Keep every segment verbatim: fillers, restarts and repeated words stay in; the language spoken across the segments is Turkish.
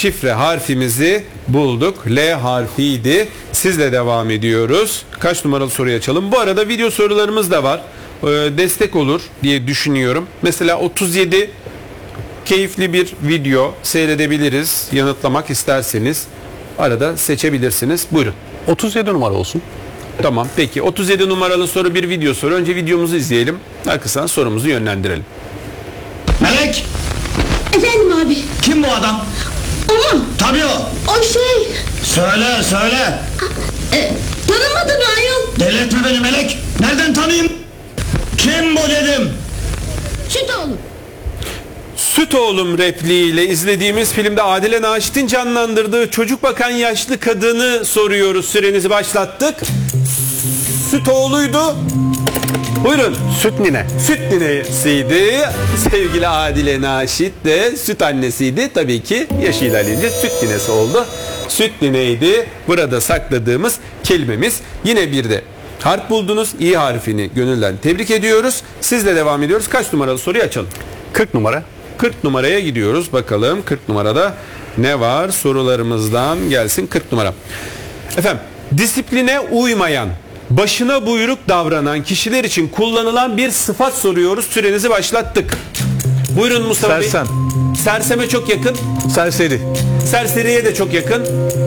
şifre harfimizi bulduk. L harfiydi. Sizle devam ediyoruz. Kaç numaralı soruyu açalım? Bu arada video sorularımız da var. Ee, destek olur diye düşünüyorum. Mesela otuz yedi keyifli bir video seyredebiliriz. Yanıtlamak isterseniz arada seçebilirsiniz. Buyurun. otuz yedi numara olsun. Tamam, peki. otuz yedi numaralı soru bir video soru. Önce videomuzu izleyelim. Arkasından sorumuzu yönlendirelim. Melek! Efendim abi. Kim bu adam? O mu? Tabii o. O şey. Söyle söyle. E, tanımadın mı ayol? Delirtme beni Melek. Nereden tanıyayım? Kim bu dedim? Süt oğlum. Süt oğlum repliğiyle izlediğimiz filmde Adile Naşit'in canlandırdığı çocuk bakan yaşlı kadını soruyoruz. Sürenizi başlattık. Süt oğluydu. Buyurun. Süt nine. Süt ninesiydi. Sevgili Adile Naşit de süt annesiydi. Tabii ki yaşı ilerleyince süt ninesi oldu. Süt nineydi. Burada sakladığımız kelimemiz. Yine bir de harf buldunuz. İ harfini gönülden tebrik ediyoruz. Sizle devam ediyoruz. Kaç numaralı soruyu açalım? kırk numara. kırk numaraya gidiyoruz. Bakalım kırk numarada ne var? Sorularımızdan gelsin kırk numara. Efendim, disipline uymayan, başına buyruk davranan kişiler için kullanılan bir sıfat soruyoruz. Sürenizi başlattık. Buyurun Mustafa Bey. Sersem. Serseme çok yakın. Serseri. Serseriye de çok yakın.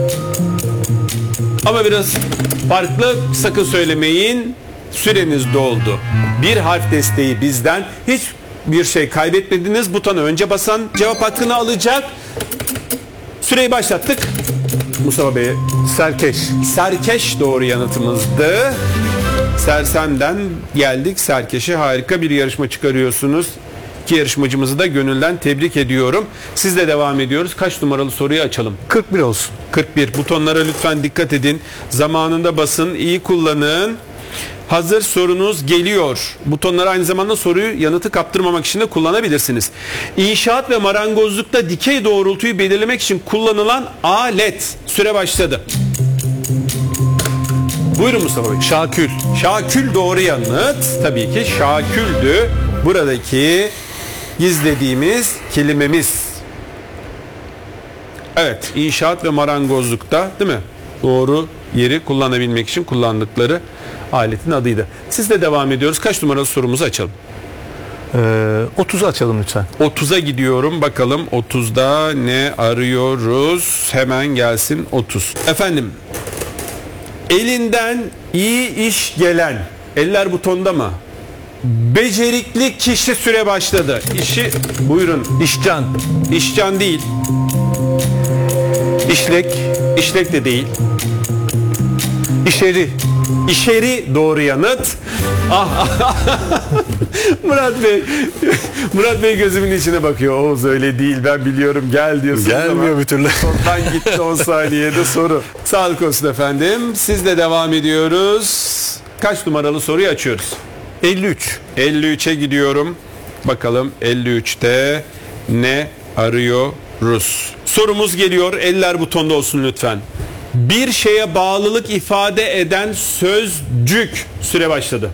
Ama biraz farklı, sakın söylemeyin. Süreniz doldu. Bir harf desteği bizden. Hiç bir şey kaybetmediniz. Butona önce basan cevap hakkını alacak. Süreyi başlattık. Mustafa Bey. Serkeş. Serkeş doğru yanıtımızdı. Sersem'den geldik Serkeş'e. Harika bir yarışma çıkarıyorsunuz. İki yarışmacımızı da gönülden tebrik ediyorum. Sizle devam ediyoruz. Kaç numaralı soruyu açalım? kırk bir olsun. kırk bir. Butonlara lütfen dikkat edin. Zamanında basın, iyi kullanın. Hazır sorunuz geliyor. Butonları aynı zamanda soruyu yanıtı kaptırmamak için de kullanabilirsiniz. İnşaat ve marangozlukta dikey doğrultuyu belirlemek için kullanılan alet. Süre başladı. Buyurun Mustafa Bey. Şakül. Şakül doğru yanıt. Tabii ki şaküldü. Buradaki gizlediğimiz kelimemiz. Evet, inşaat ve marangozlukta, değil mi? Doğru yeri kullanabilmek için kullandıkları aletin adıydı. Sizle devam ediyoruz. Kaç numaralı sorumuzu açalım? Ee, otuzu açalım lütfen. otuza gidiyorum. Bakalım otuzda ne arıyoruz? Hemen gelsin otuz. Efendim, elinden iyi iş gelen, eller butonda mı? Becerikli kişi, süre başladı. İşi, buyurun. İşcan. İşcan değil. İşlek. İşlek de değil. İşeri. İşeri doğru yanıt. Ah, Murat Bey, Murat Bey gözümün içine bakıyor. Oğuz öyle değil, ben biliyorum, gel diyorsun. Gelmiyor bir türlü. Sondan gitti on saniyede soru. Sağlık olsun efendim. Sizle devam ediyoruz. Kaç numaralı soruyu açıyoruz? elli üç. elli üçe gidiyorum. Bakalım elli üçte ne arıyoruz? Sorumuz geliyor. Eller butonda olsun lütfen. Bir şeye bağlılık ifade eden sözcük. Süre başladı.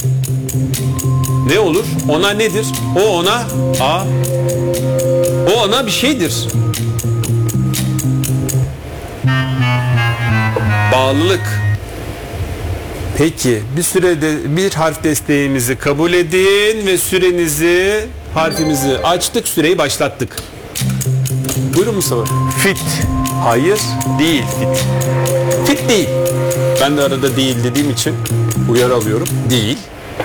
Ne olur? Ona nedir? O ona a. O ona bir şeydir. Bağlılık. Peki, bir sürede bir harf desteğimizi kabul edin ve sürenizi, harfimizi açtık, süreyi başlattık. Buyurun Mustafa. Fit. Hayır, değil fit. Fit değil. Ben de arada değil dediğim için uyarı alıyorum. Değil.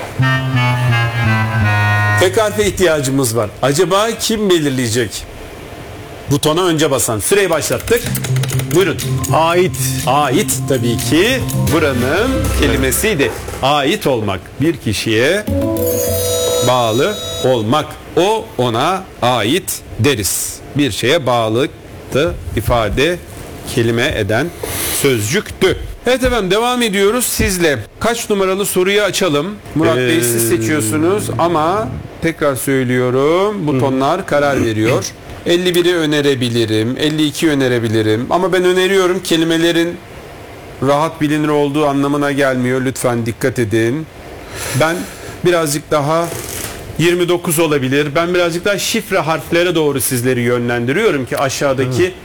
Tek harfe ihtiyacımız var. Acaba kim belirleyecek? Butona önce basan. Süreyi başlattık. Buyurun. Ait. Ait tabii ki buranın kelimesiydi. Ait olmak, bir kişiye bağlı olmak. O ona ait deriz. Bir şeye bağlılıktı ifade, kelime eden sözcüktü. Evet efendim, devam ediyoruz sizle. Kaç numaralı soruyu açalım? Murat Ee... Bey siz seçiyorsunuz ama tekrar söylüyorum, butonlar karar veriyor. elli biri önerebilirim, elli iki önerebilirim ama ben öneriyorum, kelimelerin rahat bilinir olduğu anlamına gelmiyor. Lütfen dikkat edin. Ben birazcık daha yirmi dokuz olabilir. Ben birazcık daha şifre harflere doğru sizleri yönlendiriyorum ki aşağıdaki